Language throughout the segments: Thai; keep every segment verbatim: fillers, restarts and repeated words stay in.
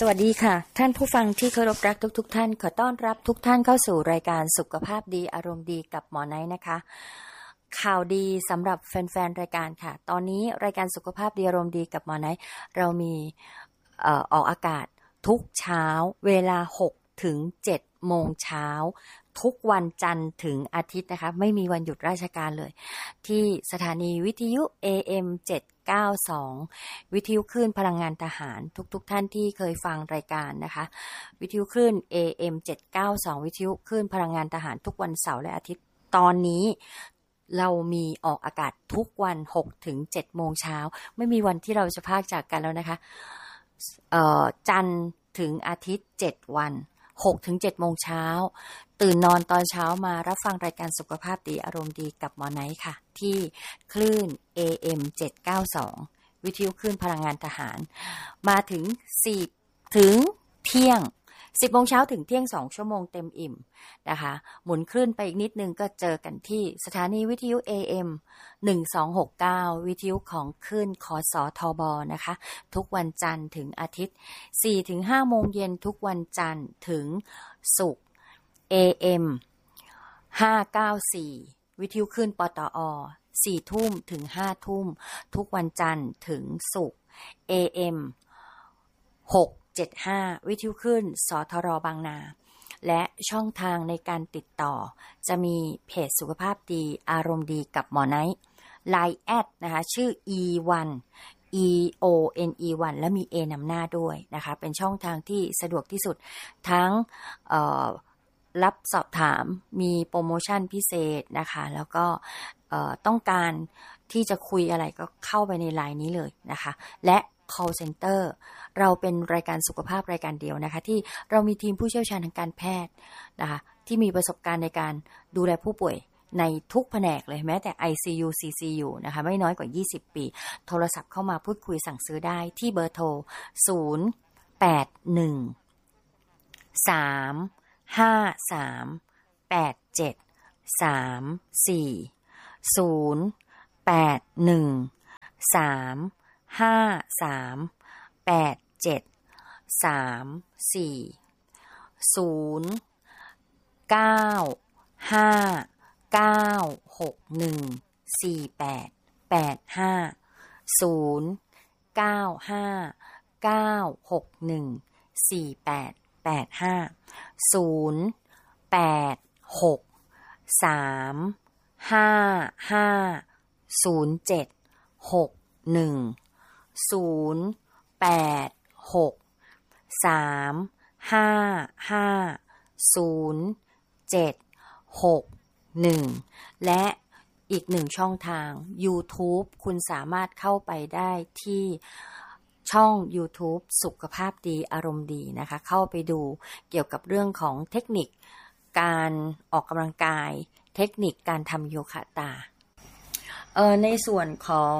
วัสดีค่ะท่านผู้ฟังที่เคารพรักทุกๆ ท, ท่านขอต้อนรับทุกท่านเข้าสู่รายการสุขภาพดีอารมณ์ดีกับหมอไนท์นะคะข่าวดีสำหรับแฟนๆรายการค่ะตอนนี้รายการสุขภาพดีอารมณ์ดีกับหมอไนท์เรามีเอ่อออกอากาศทุกเช้าเวลาหกถึงเจ็ดโมงเช้าทุกวันจันทร์ถึงอาทิตย์นะคะไม่มีวันหยุดราชการเลยที่สถานีวิทยุ เอ เอ็ม เจ็ดเก้าสอง วิทยุคลื่นพลังงานทหารทุกๆ ท่านที่เคยฟังรายการนะคะวิทยุคลื่น เอ เอ็ม เจ็ดเก้าสอง วิทยุคลื่นพลังงานทหารทุกวันเสาร์และอาทิตย์ตอนนี้เรามีออกอากาศทุกวันหกถึงเจ็ดโมงเช้าไม่มีวันที่เราจะพากจากกันแล้วนะคะเอ่อจันทร์ถึงอาทิตย์เจ็ดวันหกถึงเจ็ดโมงเช้าตื่นนอนตอนเช้ามารับฟังรายการสุขภาพดีอารมณ์ดีกับหมอไนท์ค่ะที่คลื่น เอ เอ็ม เจ็ดเก้าสอง วิทยุคลื่นพลังงานทหารมาถึงสี่ถึงเที่ยงสิบโมงเช้าถึงเที่ยงสองชั่วโมงเต็มอิ่มนะคะหมุนคลื่นไปอีกนิดนึงก็เจอกันที่สถานีวิทยุ เอ เอ็ม หนึ่งสองหกเก้า วิทยุของคลื่นคสทบนะคะทุกวันจันทร์ถึงอาทิตย์ สี่ถึงห้าโมงเย็นทุกวันจันทร์ถึงศุกร์ เอ เอ็ม ห้าเก้าสี่ วิทยุคลื่นปตอสี่ทุ่มถึงห้าทุ่มทุกวันจันทร์ถึงศุกร์ เอ เอ็ม หกเจ็ดห้า วิทยุคลื่นสทรบางนาและช่องทางในการติดต่อจะมีเพจสุขภาพดีอารมณ์ดีกับหมอไนท์ ไลน์ แอดนะคะชื่อ อี วัน อี โอ เอ็น อี วัน และมี A นำหน้าด้วยนะคะเป็นช่องทางที่สะดวกที่สุดทั้งเอ่อรับสอบถามมีโปรโมชั่นพิเศษนะคะแล้วก็ต้องการที่จะคุยอะไรก็เข้าไปในไลน์นี้เลยนะคะและ call center เราเป็นรายการสุขภาพรายการเดียวนะคะที่เรามีทีมผู้เชี่ยวชาญทางการแพทย์นะคะที่มีประสบการณ์ในการดูแลผู้ป่วยในทุกแผนกเลยแม้แต่ ไอ ซี ยู ซี ซี ยู นะคะไม่น้อยกว่ายี่สิบปีโทรศัพท์เข้ามาพูดคุยสั่งซื้อได้ที่เบอร์โทรศูนย์ แปด หนึ่ง สาม ห้า สาม แปด เจ็ด สาม สี่ ศูนย์ แปด หนึ่ง สาม ห้า สาม แปด เจ็ด สาม สี่ ศูนย์ เก้า ห้า เก้า หก หนึ่ง สี่ แปด แปด ห้า ศูนย์ เก้า ห้า เก้า หก หนึ่ง สี่ แปด แปด ห้า ศูนย์ แปด หก สาม ห้า ห้า ศูนย์ เจ็ด หก หนึ่ง ศูนย์ แปด หก สาม ห้า ห้า ศูนย์ เจ็ด หก หนึ่งและอีกหนึ่งช่องทาง YouTube คุณสามารถเข้าไปได้ที่ช่อง YouTube สุขภาพดีอารมณ์ดีนะคะเข้าไปดูเกี่ยวกับเรื่องของเทคนิคการออกกำลังกายเทคนิคการทำโยคะตาเอ่อในส่วนของ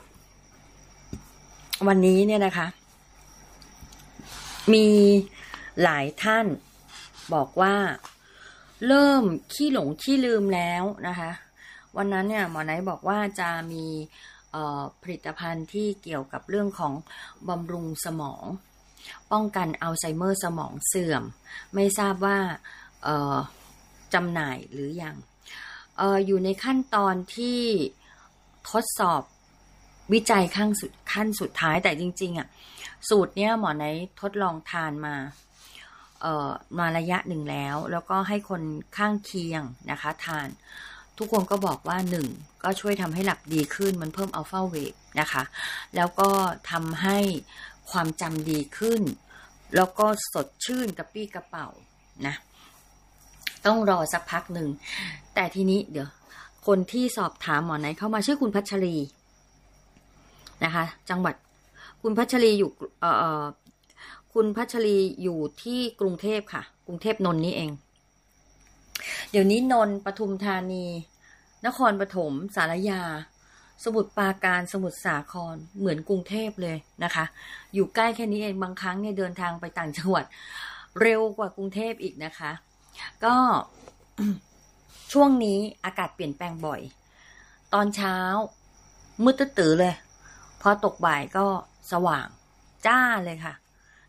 วันนี้เนี่ยนะคะมีหลายท่านบอกว่าเริ่มขี้หลงขี้ลืมแล้วนะคะวันนั้นเนี่ยหมอไนท์บอกว่าจะมีผลิตภัณฑ์ที่เกี่ยวกับเรื่องของบำรุงสมองป้องกันอัลไซเมอร์สมองเสื่อมไม่ทราบว่าจำหน่ายหรือยัง อ, อยู่ในขั้นตอนที่ทดสอบวิจัยขั้นสุดขั้นสุดท้ายแต่จริงๆอ่ะสูตรเนี้ยหมอไนท์ทดลองทานมาเอ่อมาระยะหนึ่งแล้วแล้วก็ให้คนข้างเคียงนะคะทานทุกคนก็บอกว่าหนึ่งก็ช่วยทำให้หลับดีขึ้นมันเพิ่มอัลฟาเวฟนะคะแล้วก็ทำให้ความจำดีขึ้นแล้วก็สดชื่นกระปี้กระเป๋านะต้องรอสักพักหนึ่งแต่ทีนี้เดี๋ยวคนที่สอบถามหมอไนท์เข้ามาชื่อคุณพัชรีนะคะจังหวัดคุณพัชรีอยู่เอ่อคุณพัชรีอยู่ที่กรุงเทพค่ะกรุงเทพนนท์นี่เองเดี๋ยวนี้นนท์ปทุมธานีนครปฐมสารยาสมุทรปราการสมุทรสาครเหมือนกรุงเทพเลยนะคะอยู่ใกล้แค่นี้เองบางครั้งเนี่ยเดินทางไปต่างจังหวัดเร็วกว่ากรุงเทพอีกนะคะก็ ช่วงนี้อากาศเปลี่ยนแปลงบ่อยตอนเช้ามืดตื้อเลยพอตกบ่ายก็สว่างจ้าเลยค่ะ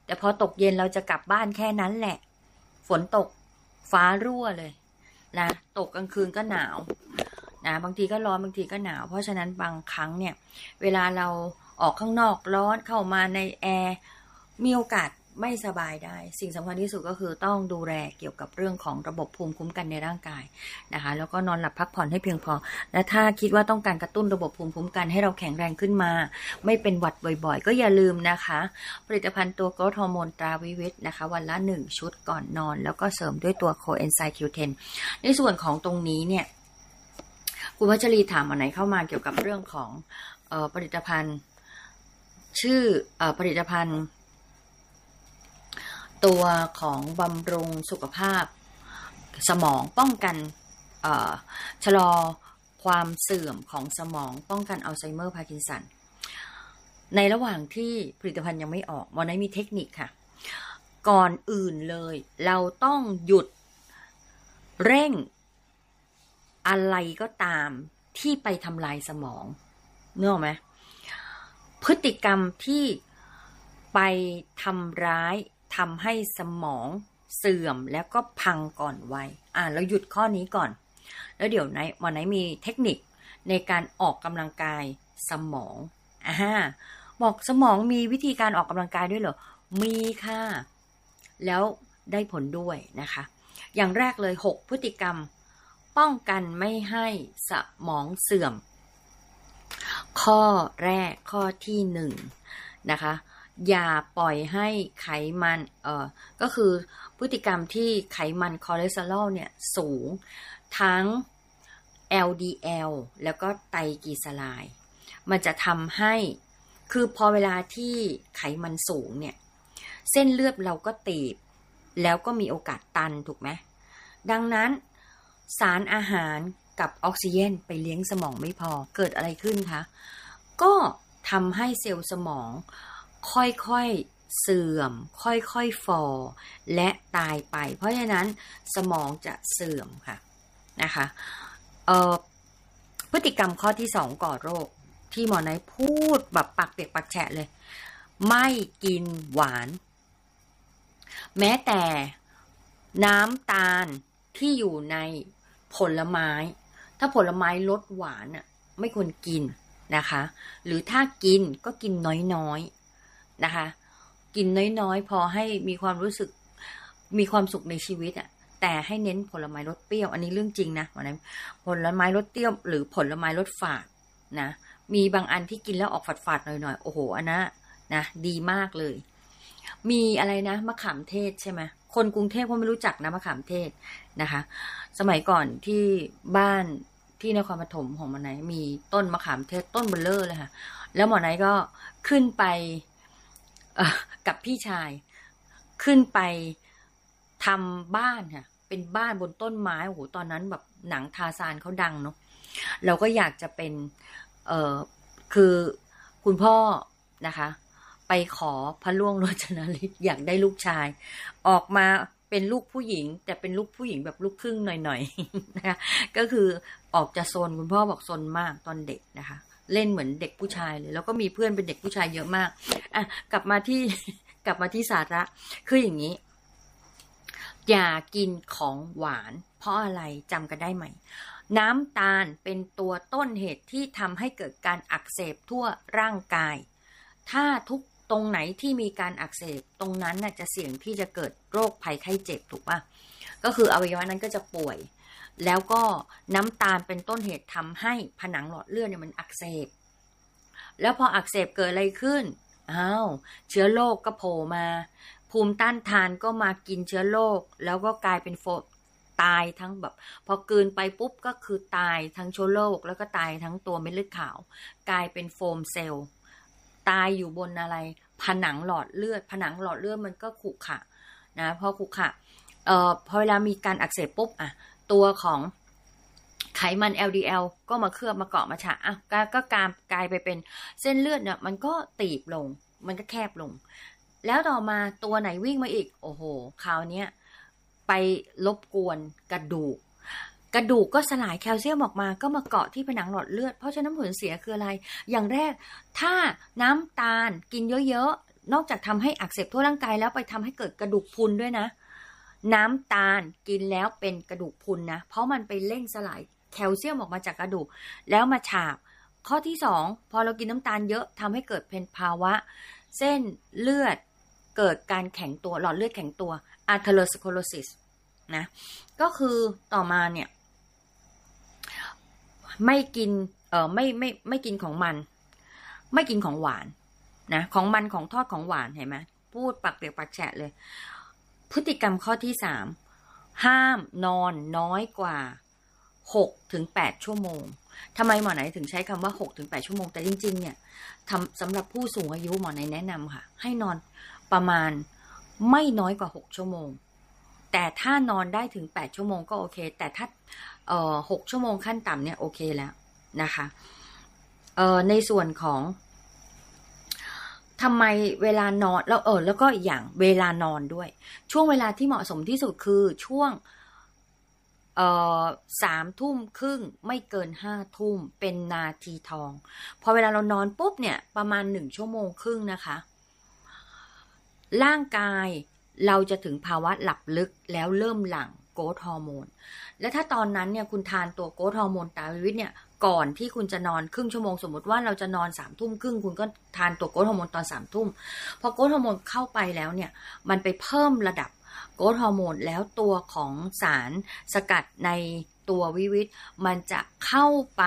แต่พอตกเย็นเราจะกลับบ้านแค่นั้นแหละฝนตกฟ้ารั่วเลยนะตกกลางคืนก็หนาวนะบางทีก็ร้อนบางทีก็หนาวเพราะฉะนั้นบางครั้งเนี่ยเวลาเราออกข้างนอกร้อนเข้ามาในแอร์มีโอกาสไม่สบายได้สิ่งสำคัญที่สุดก็คือต้องดูแลเกี่ยวกับเรื่องของระบบภูมิคุ้มกันในร่างกายนะคะแล้วก็นอนหลับพักผ่อนให้เพียงพอและถ้าคิดว่าต้องการกระตุ้นระบบภูมิคุ้มกันให้เราแข็งแรงขึ้นมาไม่เป็นหวัดบ่อยๆก็อย่าลืมนะคะผลิตภัณฑ์ตัวโกรทฮอร์โมนตราวิวิตนะคะวันละหนึ่งชุดก่อนนอนแล้วก็เสริมด้วยตัวโคเอนไซม์ คิว เท็น ในส่วนของตรงนี้เนี่ยคุณวัชรีถามอันไหนเข้ามาเกี่ยวกับเรื่องของเอ่อผลิตภัณฑ์ชื่อเอ่อผลิตภัณฑ์ตัวของบำรุงสุขภาพสมองป้องกันชะลอความเสื่อมของสมองป้องกันอัลไซเมอร์พาร์กินสันในระหว่างที่ผลิตภัณฑ์ยังไม่ออกวันนี้มีเทคนิคค่ะก่อนอื่นเลยเราต้องหยุดเร่งอะไรก็ตามที่ไปทำลายสมองเนื้อไหมพฤติกรรมที่ไปทำร้ายทำให้สมองเสื่อมแล้วก็พังก่อนวัยอ่าแล้วหยุดข้อนี้ก่อนแล้วเดี๋ยวไหนวันไหนมีเทคนิคในการออกกำลังกายสมองอ่าบอกสมองมีวิธีการออกกำลังกายด้วยเหรอมีค่ะแล้วได้ผลด้วยนะคะอย่างแรกเลยหกพฤติกรรมป้องกันไม่ให้สมองเสื่อมข้อแรกข้อที่หนึ่งนะคะอย่าปล่อยให้ไขมันเอ่อก็คือพฤติกรรมที่ไขมันคอเลสเตอรอลเนี่ยสูงทั้ง แอล ดี แอล แล้วก็ไตรกลีเซอไรด์มันจะทำให้คือพอเวลาที่ไขมันสูงเนี่ยเส้นเลือดเราก็ตีบแล้วก็มีโอกาสตันถูกไหมดังนั้นสารอาหารกับออกซิเจนไปเลี้ยงสมองไม่พอเกิดอะไรขึ้นคะก็ทำให้เซลล์สมองค่อยๆเสื่อมค่อยๆฝ่อและตายไปเพราะฉะนั้นสมองจะเสื่อมค่ะนะคะเอ่อพฤติกรรมข้อที่สองก่อโรคที่หมอไนท์พูดแบบปากเปียกปากแฉะเลยไม่กินหวานแม้แต่น้ำตาลที่อยู่ในผลไม้ถ้าผลไม้ลดหวานอ่ะไม่ควรกินนะคะหรือถ้ากินก็กินน้อยๆนะคะกินน้อยๆพอให้มีความรู้สึกมีความสุขในชีวิตอ่ะแต่ให้เน้นผลไม้รสเปรี้ยวอันนี้เรื่องจริงนะวันนั้นผลไม้รสเปรี้ยวหรือผลไม้รสฝาดนะมีบางอันที่กินแล้วออกฝาดๆหน่อยๆโอ้โหอันนั้นนะดีมากเลยมีอะไรนะมะขามเทศใช่ไหมคนกรุงเทพเขาไม่รู้จักนะมะขามเทศนะคะสมัยก่อนที่บ้านที่นครปฐมของหมอไนท์มีต้นมะขามเทศต้นเบลเลอร์เลยค่ะแล้วหมอไนท์ก็ขึ้นไปกับพี่ชายขึ้นไปทำบ้านค่ะเป็นบ้านบนต้นไม้โอ้โหตอนนั้นแบบหนังทาซานเขาดังเนาะเราก็อยากจะเป็นเอ่อคือคุณพ่อนะคะไปขอพระล่วงโรจนฤทธิ์อยากได้ลูกชายออกมาเป็นลูกผู้หญิงแต่เป็นลูกผู้หญิงแบบลูกครึ่งหน่อยๆนะคะก็คือออกจะซนคุณพ่อบอกซนมากตอนเด็กนะคะเล่นเหมือนเด็กผู้ชายเลยแล้วก็มีเพื่อนเป็นเด็กผู้ชายเยอะมากอ่ะกลับมาที่กลับมาที่สาระคืออย่างนี้อย่ากินของหวานเพราะอะไรจำกันได้ไหมน้ำตาลเป็นตัวต้นเหตุที่ทำให้เกิดการอักเสบทั่วร่างกายถ้าทุกตรงไหนที่มีการอักเสบตรงนั้นน่ะจะเสี่ยงที่จะเกิดโรคภัยไข้เจ็บถูกป่ะก็คืออวัยวะนั้นก็จะป่วยแล้วก็น้ำตาลเป็นต้นเหตุทำให้ผนังหลอดเลือดเนี่ยมันอักเสบแล้วพออักเสบเกิดอะไรขึ้นอ้าวเชื้อโรคก็โผล่มาภูมิต้านทานก็มากินเชื้อโรคแล้วก็กลายเป็นโฟตายทั้งแบบพอกืนไปปุ๊บก็คือตายทั้งเชื้อโรคแล้วก็ตายทั้งตัวเม็ดเลือดขาวกลายเป็นโฟมเซลล์ตายอยู่บนอะไรผนังหลอดเลือดผนังหลอดเลือดมันก็ขรุขระนะพอขรุขระเอ่อพอเวลามีการอักเสบปุ๊บอ่ะตัวของไขมัน แอล ดี แอล ก็มาเคลือบมาเกาะมาฉะอ่ะก็กลายกลายไปเป็นเส้นเลือดเนี่ยมันก็ตีบลงมันก็แคบลงแล้วต่อมาตัวไหนวิ่งมาอีกโอ้โหคราวนี้ไปรบกวนกระดูกกระดูกก็สลายแคลเซียมออกมาก็มาเกาะที่ผนังหลอดเลือดเพราะฉะนั้นผลเสียคืออะไรอย่างแรกถ้าน้ำตาลกินเยอะนอกจากทำให้อักเสบทั่วร่างกายแล้วไปทำให้เกิดกระดูกพรุนด้วยนะน้ำตาลกินแล้วเป็นกระดูกพรุนนะเพราะมันไปเร่งสลายแคลเซียมออกมาจากกระดูกแล้วมาฉาบข้อที่สองพอเรากินน้ำตาลเยอะทำให้เกิดเป็นภาวะเส้นเลือดเกิดการแข็งตัวหลอดเลือดแข็งตัว atherosclerosis นะก็คือต่อมาเนี่ยไม่กินเออไม่ไม่ไม่กินของมันไม่กินของหวานนะของมันของทอดของหวานเห็นไหมพูดปากเปียกปากแฉะเลยพฤติกรรมข้อที่สามห้ามนอนน้อยกว่าหกถึงแปดชั่วโมงทำไมหมอไหนถึงใช้คำว่าหกถึงแปดชั่วโมงแต่จริงๆเนี่ยทำสำหรับผู้สูงอายุหมอไหนแนะนำค่ะให้นอนประมาณไม่น้อยกว่าหกชั่วโมงแต่ถ้านอนได้ถึงแปดชั่วโมงก็โอเคแต่ถ้าเอ่อหกชั่วโมงขั้นต่ำเนี่ยโอเคแล้วนะคะเอ่อในส่วนของทำไมเวลานอนแล้วเออแล้วก็อีกอย่างเวลานอนด้วยช่วงเวลาที่เหมาะสมที่สุดคือช่วงเอ่อสามทุ่มครึ่งไม่เกินห้าทุ่มเป็นนาทีทองพอเวลาเรานอนปุ๊บเนี่ยประมาณหนึ่งชั่วโมงครึ่งนะคะร่างกายเราจะถึงภาวะหลับลึกแล้วเริ่มหลั่งโกรทฮอร์โมนและถ้าตอนนั้นเนี่ยคุณทานตัวโกรทฮอร์โมนตามวิธีเนี่ยก่อนที่คุณจะนอนครึ่งชั่วโมงสมมติว่าเราจะนอนสามทุ่มครึ่งคุณก็ทานตัวโกรทฮอร์โมนตอนสามทุ่มพอโกรทฮอร์โมนเข้าไปแล้วเนี่ยมันไปเพิ่มระดับโกรทฮอร์โมนแล้วตัวของสารสกัดในตัววิวิตมันจะเข้าไป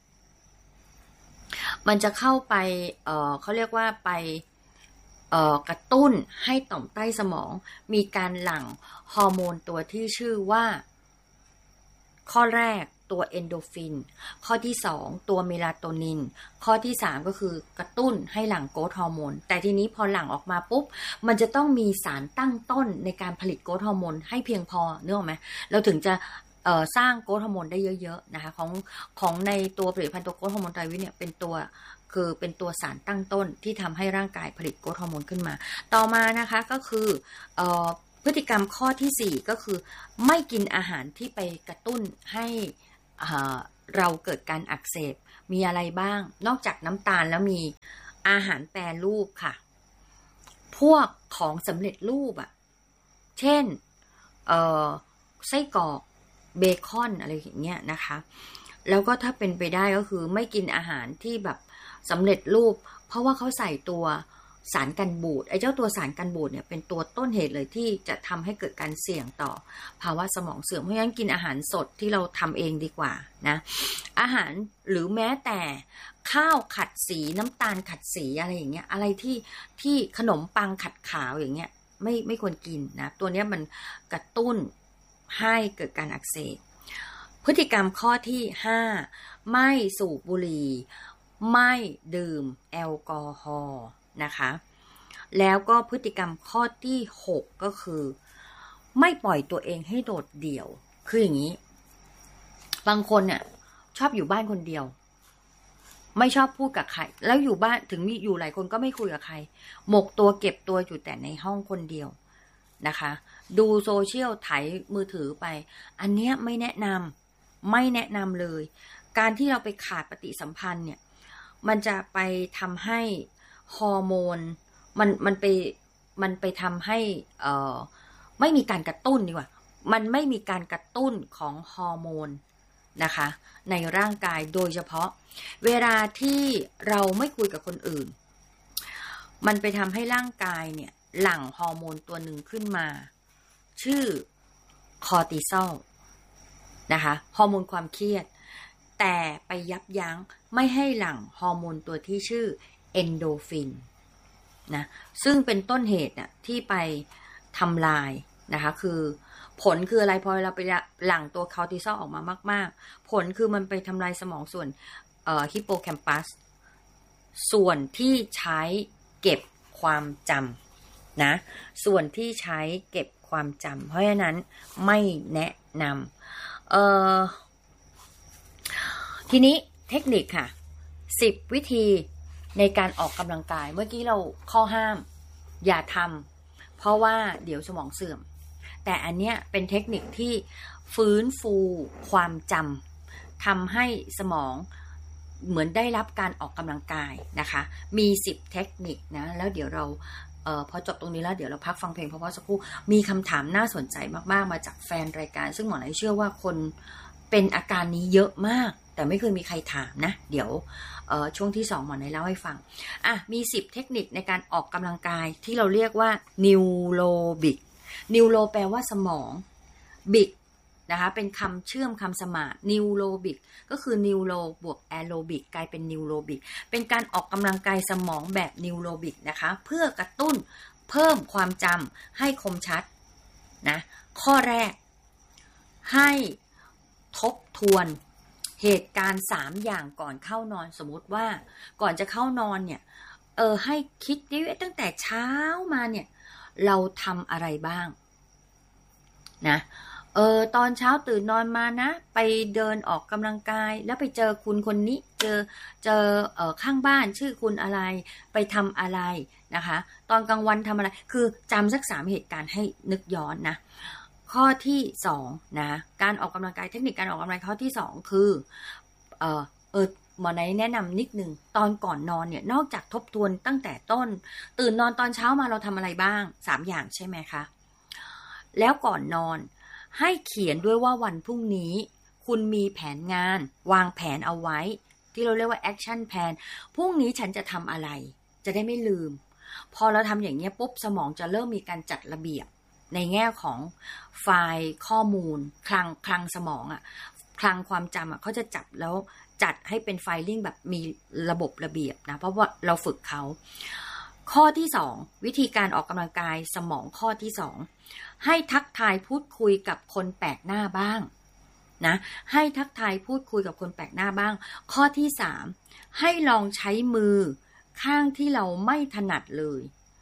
มันจะเข้าไปเอ่อเขาเรียกว่าไปเอ่อกระตุ้นให้ต่อมใต้สมองมีการหลั่งฮอร์โมนตัวที่ชื่อว่าข้อแรกตัวเอนโดฟินข้อที่สองตัวเมลาโทนินข้อที่สามก็คือกระตุ้นให้หลั่งโกรทฮอร์โมนแต่ทีนี้พอหลั่งออกมาปุ๊บมันจะต้องมีสารตั้งต้นในการผลิตโกรทฮอร์โมนให้เพียงพอนึกออกไหมเราถึงจะเอ่อสร้างโกรทฮอร์โมนได้เยอะๆนะคะของของในตัวผลิตภัณฑ์ตัวโกรทฮอร์โมนไตรวิทเนี่ยเป็นตัวคือเป็นตัวสารตั้งต้นที่ทำให้ร่างกายผลิตโกรทฮอร์โมนขึ้นมาต่อมานะคะก็คือเอ่อพฤติกรรมข้อที่สี่ก็คือไม่กินอาหารที่ไปกระตุ้นให้เราเกิดการอักเสบมีอะไรบ้างนอกจากน้ำตาลแล้วมีอาหารแปรรูปค่ะพวกของสำเร็จรูปอ่ะเช่นเอ่อไส้กรอกเบคอนอะไรอย่างเงี้ยนะคะแล้วก็ถ้าเป็นไปได้ก็คือไม่กินอาหารที่แบบสำเร็จรูปเพราะว่าเขาใส่ตัวสารกันบูดไอ้เจ้าตัวสารกันบูดเนี่ยเป็นตัวต้นเหตุเลยที่จะทำให้เกิดการเสี่ยงต่อภาวะสมองเสื่อมเพราะฉะนั้นกินอาหารสดที่เราทำเองดีกว่านะอาหารหรือแม้แต่ข้าวขัดสีน้ำตาลขัดสีอะไรอย่างเงี้ยอะไรที่ที่ขนมปังขัดขาวอย่างเงี้ยไม่ไม่ควรกินนะตัวเนี้ยมันกระตุ้นให้เกิดการอักเสบพฤติกรรมข้อที่ห้าไม่สูบบุหรี่ไม่ดื่มแอลกอฮอล์นะคะแล้วก็พฤติกรรมข้อที่หกก็คือไม่ปล่อยตัวเองให้โดดเดี่ยวคืออย่างนี้บางคนเนี่ยชอบอยู่บ้านคนเดียวไม่ชอบพูดกับใครแล้วอยู่บ้านถึงมีอยู่หลายคนก็ไม่คุยกับใครหมกตัวเก็บตัวอยู่แต่ในห้องคนเดียวนะคะดูโซเชียลไถมือถือไปอันเนี้ยไม่แนะนำไม่แนะนำเลยการที่เราไปขาดปฏิสัมพันธ์เนี่ยมันจะไปทำให้ฮอร์โมนมันมันไปมันไปทำให้เอ่อไม่มีการกระตุ้นดีกว่ามันไม่มีการกระตุ้นของฮอร์โมนนะคะในร่างกายโดยเฉพาะเวลาที่เราไม่คุยกับคนอื่นมันไปทำให้ร่างกายเนี่ยหลั่งฮอร์โมนตัวหนึ่งขึ้นมาชื่อคอร์ติซอลนะคะฮอร์โมนความเครียดแต่ไปยับยั้งไม่ให้หลั่งฮอร์โมนตัวที่ชื่อเอนโดฟินนะซึ่งเป็นต้นเหตุน่ะที่ไปทำลายนะคะคือผลคืออะไรพอเราไปหลั่งตัวคอร์ติซอลออกมามากๆผลคือมันไปทำลายสมองส่วนเอ่อฮิปโปแคมปัสส่วนที่ใช้เก็บความจำนะส่วนที่ใช้เก็บความจำเพราะฉะนั้นไม่แนะนำเอ่อทีนี้เทคนิคค่ะสิบวิธีในการออกกำลังกายเมื่อกี้เราข้อห้ามอย่าทำเพราะว่าเดี๋ยวสมองเสื่อมแต่อันเนี้ยเป็นเทคนิคที่ฟื้นฟูความจำทำให้สมองเหมือนได้รับการออกกำลังกายนะคะมีสิบเทคนิคนะแล้วเดี๋ยวเราเอ่อพอจบตรงนี้แล้วเดี๋ยวเราพักฟังเพลงเพราะว่าสักครู่มีคำถามน่าสนใจมากๆมาจากแฟนรายการซึ่งหมอไหนเชื่อว่าคนเป็นอาการนี้เยอะมากแต่ไม่เคยมีใครถามนะเดี๋ยวช่วงที่สองหมอไหนเล่าให้ฟังอ่ะมีสิบเทคนิคในการออกกำลังกายที่เราเรียกว่านิวโรบิกนิวโรแปลว่าสมองบิกนะคะเป็นคำเชื่อมคำสมานนิวโรบิกก็คือนิวโรบวกแอโรบิกกลายเป็นนิวโรบิกเป็นการออกกำลังกายสมองแบบนิวโรบิกนะคะเพื่อกระตุ้นเพิ่มความจำให้คมชัดนะข้อแรกให้ทบทวนเหตุการณ์สามอย่างก่อนเข้านอนสมมติว่าก่อนจะเข้านอนเนี่ยเออให้คิดดิตั้งแต่เช้ามาเนี่ยเราทำอะไรบ้างนะเออตอนเช้าตื่นนอนมานะไปเดินออกกำลังกายแล้วไปเจอคุณคนนี้เจอเจอเออข้างบ้านชื่อคุณอะไรไปทำอะไรนะคะตอนกลางวันทำอะไรคือจำสักสามเหตุการณ์ให้นึกย้อนนะข้อที่สองนะการออกกำลังกายเทคนิคการออกกำลังกายข้อที่สองคือเออเออหมอไหนแนะนำนิดนึงตอนก่อนนอนเนี่ยนอกจากทบทวนตั้งแต่ต้นตื่นนอนตอนเช้ามาเราทำอะไรบ้างสามอย่างใช่ไหมคะแล้วก่อนนอนให้เขียนด้วยว่าวันพรุ่งนี้คุณมีแผนงานวางแผนเอาไว้ที่เราเรียกว่า action plan พรุ่งนี้ฉันจะทำอะไรจะได้ไม่ลืมพอเราทำอย่างนี้ปุ๊บสมองจะเริ่มมีการจัดระเบียบในแง่ของไฟล์ข้อมูลคลังคลังสมองอ่ะคลังความจำอ่ะเขาจะจับแล้วจัดให้เป็นไฟลิ่งแบบมีระบบระเบียบนะเพราะว่าเราฝึกเขาข้อที่สองวิธีการออกกำลังกายสมองข้อที่สองให้ทักทายพูดคุยกับคนแปลกหน้าบ้างนะให้ทักทายพูดคุยกับคนแปลกหน้าบ้างข้อที่สามให้ลองใช้มือข้างที่เราไม่ถนัดเลย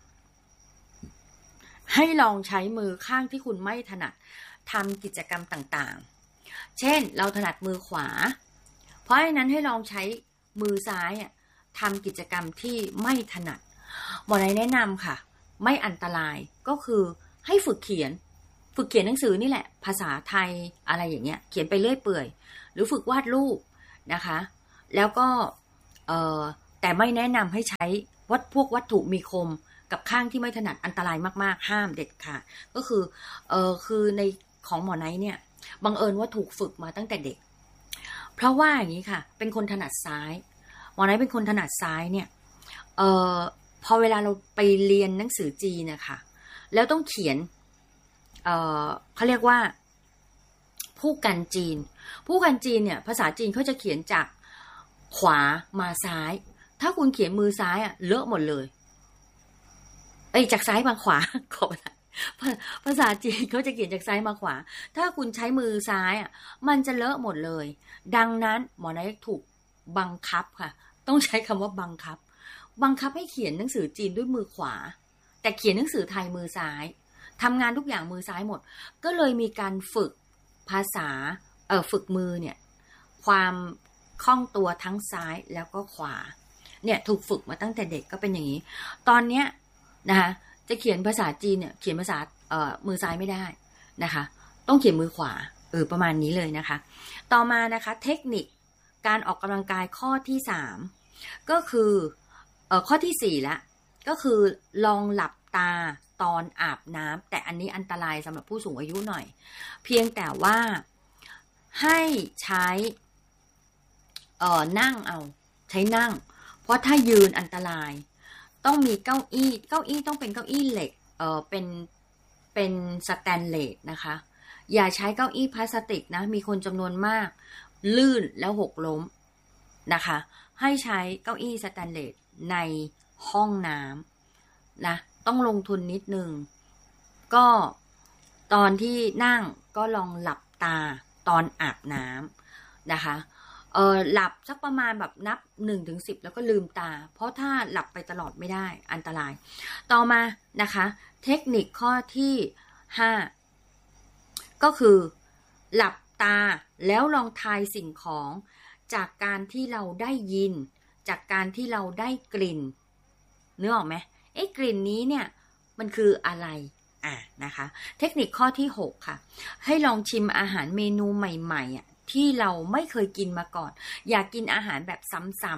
ให้ลองใช้มือข้างที่คุณไม่ถนัดทำกิจกรรมต่างๆเช่นเราถนัดมือขวาเพราะฉะนั้นให้ลองใช้มือซ้ายทำกิจกรรมที่ไม่ถนัดหมอไหนแนะนำค่ะไม่อันตรายก็คือให้ฝึกเขียนฝึกเขียนหนังสือนี่แหละภาษาไทยอะไรอย่างเงี้ยเขียนไปเรื่อยเปื่อยหรือฝึกวาดรูปนะคะแล้วก็เอ่อแต่ไม่แนะนำให้ใช้วัดพวกวัตถุมีคมกับข้างที่ไม่ถนัดอันตรายมากๆห้ามเด็ดขาดก็คือเอ่อคือในของหมอไนท์เนี่ยบังเอิญว่าถูกฝึกมาตั้งแต่เด็กเพราะว่าอย่างนี้ค่ะเป็นคนถนัดซ้ายหมอไนท์เป็นคนถนัดซ้ายเนี่ยเอ่อพอเวลาเราไปเรียนหนังสือจีนนะคะแล้วต้องเขียนเอ่อเขาเรียกว่าผู้กันจีนผู้กันจีนเนี่ยภาษาจีนเขาจะเขียนจากขวามาซ้ายถ้าคุณเขียนมือซ้ายอ่ะเลอะหมดเลยเอ้ยจากซ้ายมาขวาขอภาษาจีนเขาจะเขียนจากซ้ายมาขวาถ้าคุณใช้มือซ้ายอ่ะมันจะเลอะหมดเลยดังนั้นหมอไนท์ถูกบังคับค่ะต้องใช้คำว่าบังคับบังคับให้เขียนหนังสือจีนด้วยมือขวาแต่เขียนหนังสือไทยมือซ้ายทำงานทุกอย่างมือซ้ายหมดก็เลยมีการฝึกภาษาเอ่อฝึกมือเนี่ยความคล่องตัวทั้งซ้ายแล้วก็ขวาเนี่ยถูกฝึกมาตั้งแต่เด็กก็เป็นอย่างนี้ตอนเนี้ยนะคะจะเขียนภาษาจีนเนี่ยเขียนภาษาเอ่อมือซ้ายไม่ได้นะคะต้องเขียนมือขวาเออประมาณนี้เลยนะคะต่อมานะคะเทคนิคการออกกำลังกายข้อที่สามก็คือเอ่อข้อที่สี่ละก็คือลองหลับตาตอนอาบน้ำแต่อันนี้อันตรายสำหรับผู้สูงอายุหน่อยเพียงแต่ว่าให้ใช้เอ่อนั่งเอาใช้นั่งเพราะถ้ายืนอันตรายต้องมีเก้าอี้เก้าอี้ต้องเป็นเก้าอี้เหล็กเออเป็นเป็นสแตนเลสนะคะอย่าใช้เก้าอี้พลาสติกนะมีคนจำนวนมากลื่นแล้วหกล้มนะคะให้ใช้เก้าอี้สแตนเลสในห้องน้ำนะต้องลงทุนนิดนึงก็ตอนที่นั่งก็ลองหลับตาตอนอาบน้ำนะคะเออหลับสักประมาณแบบนับหนึ่งถึงสิบแล้วก็ลืมตาเพราะถ้าหลับไปตลอดไม่ได้อันตรายต่อมานะคะเทคนิคข้อที่ห้าก็คือหลับตาแล้วลองทายสิ่งของจากการที่เราได้ยินจากการที่เราได้กลิ่นนึกออกไหมเอ๊ะกลิ่นนี้เนี่ยมันคืออะไรอ่ะนะคะเทคนิคข้อที่หกค่ะให้ลองชิมอาหารเมนูใหม่ๆอ่ะที่เราไม่เคยกินมาก่อนอยากกินอาหารแบบซ้ำๆพ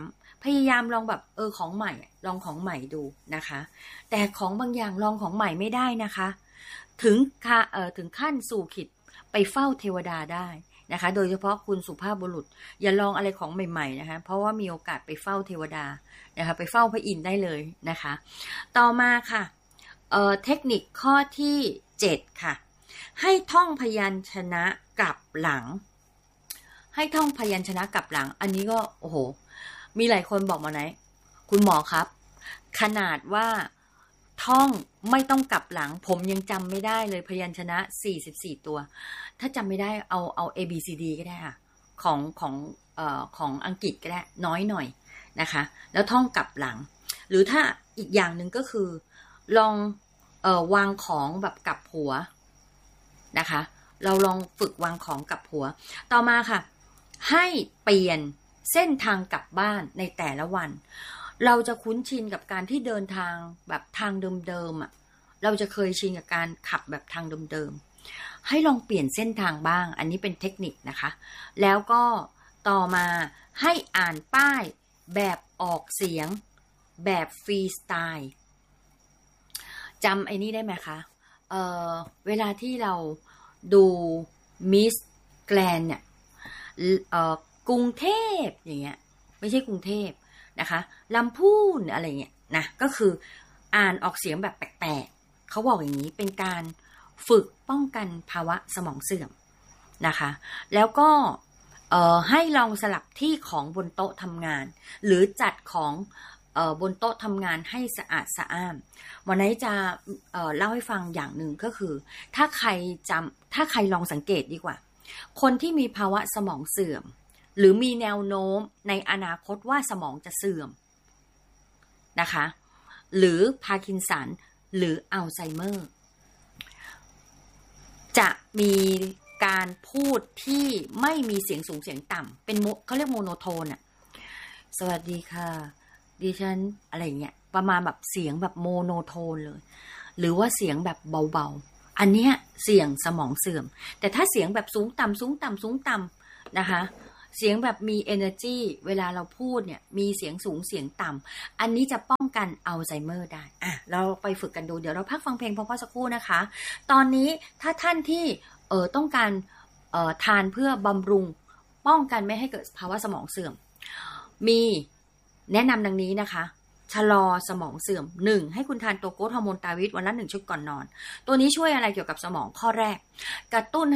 พยายามลองแบบเออของใหม่ลองของใหม่ดูนะคะแต่ของบางอย่างลองของใหม่ไม่ได้นะคะถึงค่ะเออถึงขั้นสู่ขิดไปเฝ้าเทวดาได้นะคะโดยเฉพาะคุณสุภาพบุรุษอย่าลองอะไรของใหม่ๆนะคะเพราะว่ามีโอกาสไปเฝ้าเทวดานะคะไปเฝ้าพระอินทร์ได้เลยนะคะต่อมาค่ะเอ่อเทคนิคข้อที่เจ็ดค่ะให้ท่องพยัญชนะกลับหลังให้ท่องพยัญชนะกลับหลังอันนี้ก็โอ้โหมีหลายคนบอกมาไหนคุณหมอครับขนาดว่าท่องไม่ต้องกลับหลังผมยังจำไม่ได้เลยพยัญชนะสี่สิบสี่ตัวถ้าจำไม่ได้เอาเอา A B C D ก็ได้ค่ะของของเอ่อของอังกฤษก็ได้น้อยหน่อยนะคะแล้วท่องกลับหลังหรือถ้าอีกอย่างหนึ่งก็คือลองเอ่อวางของแบบกลับหัวนะคะเราลองฝึกวางของกลับหัวต่อมาค่ะให้เปลี่ยนเส้นทางกลับบ้านในแต่ละวันเราจะคุ้นชินกับการที่เดินทางแบบทางเดิมๆอ่ะเราจะเคยชินกับการขับแบบทางเดิมๆให้ลองเปลี่ยนเส้นทางบ้างอันนี้เป็นเทคนิคนะคะแล้วก็ต่อมาให้อ่านป้ายแบบออกเสียงแบบฟรีสไตล์จำไอ้นี่ได้ไหมคะเอ่อเวลาที่เราดูมิสแกรนเนี่ยเอ่อกรุงเทพอย่างเงี้ยไม่ใช่กรุงเทพนะคะลำพูนอะไรเงี้ยนะก็คืออ่านออกเสียงแบบแปลกๆเขาบอกอย่างนี้เป็นการฝึกป้องกันภาวะสมองเสื่อมนะคะแล้วก็เอ่อให้ลองสลับที่ของบนโต๊ะทำงานหรือจัดของเอ่อบนโต๊ะทำงานให้สะอาดสะอ้านวันนี้จะเอ่อเล่าให้ฟังอย่างหนึ่งก็คือถ้าใครจำถ้าใครลองสังเกตดีกว่าคนที่มีภาวะสมองเสื่อมหรือมีแนวโน้มในอนาคตว่าสมองจะเสื่อมนะคะหรือพาร์กินสันหรืออัลไซเมอร์จะมีการพูดที่ไม่มีเสียงสูงเสียงต่ำเป็นเขาเรียกโมโนโทนอะสวัสดีค่ะดิฉันอะไรเงี้ยประมาณแบบเสียงแบบโมโนโทนเลยหรือว่าเสียงแบบเบาๆอันเนี้ยเสี่ยงสมองเสื่อมแต่ถ้าเสียงแบบสูงต่ำสูงต่ำสูงต่ำนะคะเสียงแบบมี energy เวลาเราพูดเนี่ยมีเสียงสูงเสียงต่ำอันนี้จะป้องกันอัลไซเมอร์ได้อ่ะเราไปฝึกกันดูเดี๋ยวเราพักฟังเพลงพอๆสักครู่นะคะตอนนี้ถ้าท่านที่เอ่อต้องการเอ่อทานเพื่อบำรุงป้องกันไม่ให้เกิดภาวะสมองเสื่อมมีแนะนำดังนี้นะคะชะลอสมองเสื่อมหนึ่งให้คุณทานตัวโกรทฮอร์โมนตาวิตวันละหนึ่งชุดก่อนนอนตัวนี้ช่วยอะไรเกี่ยวกับสมองข้อแรกกระตุ้น